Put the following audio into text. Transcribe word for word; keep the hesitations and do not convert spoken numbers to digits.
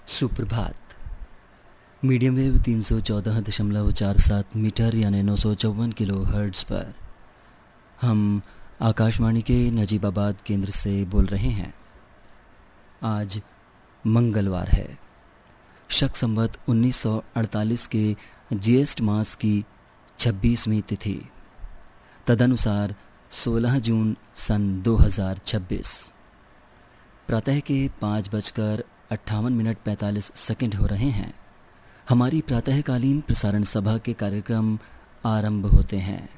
सुप्रभात। Medium wave तीन सौ चौदह दशमलव चार सात मीटर यानी नौ सौ चौवन किलो हर्ट्ज़ पर हम आकाशवाणी के नजीबाबाद केंद्र से बोल रहे हैं। आज मंगलवार है, शक संवत उन्नीस सौ अड़तालीस के ज्येष्ठ मास की छब्बीसवीं तिथि, तदनुसार सोलह जून सन दो हज़ार छब्बीस। प्रातः के पाँच बजकर अट्ठावन मिनट पैंतालीस सेकंड हो रहे हैं। हमारी प्रातःकालीन प्रसारण सभा के कार्यक्रम आरंभ होते हैं।